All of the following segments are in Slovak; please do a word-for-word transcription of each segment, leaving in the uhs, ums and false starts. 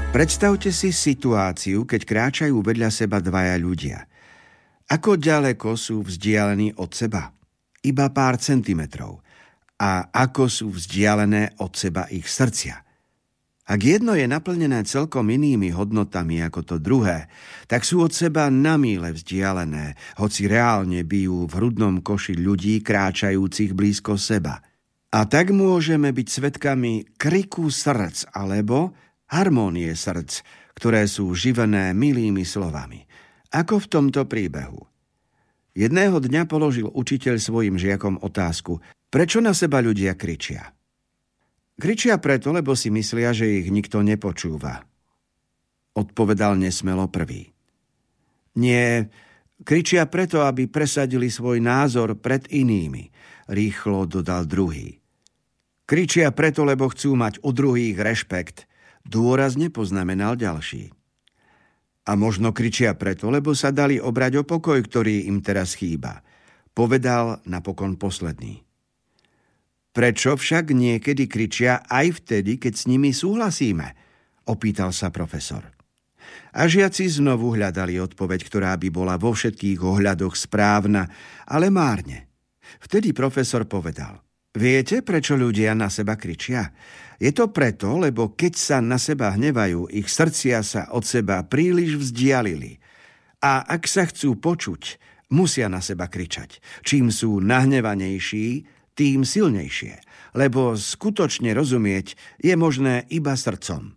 Predstavte si situáciu, keď kráčajú vedľa seba dvaja ľudia. Ako ďaleko sú vzdialení od seba? Iba pár centimetrov. A ako sú vzdialené od seba ich srdcia? Ak jedno je naplnené celkom inými hodnotami ako to druhé, tak sú od seba na míle vzdialené, hoci reálne bijú v hrudnom koši ľudí kráčajúcich blízko seba. A tak môžeme byť svedkami kriku srdc alebo harmónie srdc, ktoré sú živené milými slovami. Ako v tomto príbehu. Jedného dňa položil učiteľ svojim žiakom otázku, prečo na seba ľudia kričia. Kričia preto, lebo si myslia, že ich nikto nepočúva. Odpovedal nesmelo prvý. Nie, kričia preto, aby presadili svoj názor pred inými, rýchlo dodal druhý. Kričia preto, lebo chcú mať u druhých rešpekt, dôrazne poznamenal ďalší. A možno kričia preto, lebo sa dali obrať o pokoj, ktorý im teraz chýba, povedal napokon posledný. Prečo však niekedy kričia aj vtedy, keď s nimi súhlasíme? Opýtal sa profesor. A žiaci znovu hľadali odpoveď, ktorá by bola vo všetkých ohľadoch správna, ale márne. Vtedy profesor povedal, viete, prečo ľudia na seba kričia? Je to preto, lebo keď sa na seba hnevajú, ich srdcia sa od seba príliš vzdialili. A ak sa chcú počuť, musia na seba kričať. Čím sú nahnevanejší, tým silnejšie, lebo skutočne rozumieť je možné iba srdcom.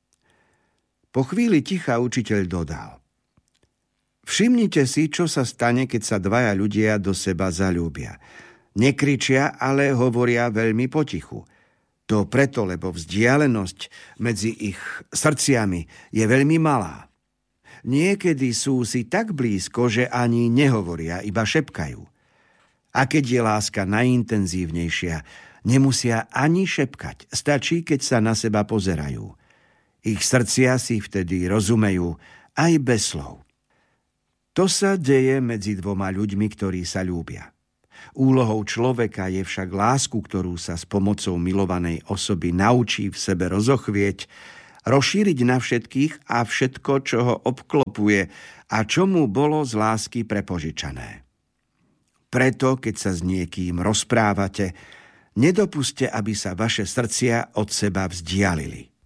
Po chvíli ticha učiteľ dodal. Všimnite si, čo sa stane, keď sa dvaja ľudia do seba zaľúbia. Nekričia, ale hovoria veľmi potichu. To preto, lebo vzdialenosť medzi ich srdciami je veľmi malá. Niekedy sú si tak blízko, že ani nehovoria, iba šepkajú. A keď je láska najintenzívnejšia, nemusia ani šepkať. Stačí, keď sa na seba pozerajú. Ich srdcia si vtedy rozumejú aj bez slov. To sa deje medzi dvoma ľuďmi, ktorí sa ľúbia. Úlohou človeka je však lásku, ktorú sa s pomocou milovanej osoby naučí v sebe rozochvieť, rozšíriť na všetkých a všetko, čo ho obklopuje a čo mu bolo z lásky prepožičané. Preto, keď sa s niekým rozprávate, nedopuste, aby sa vaše srdcia od seba vzdialili.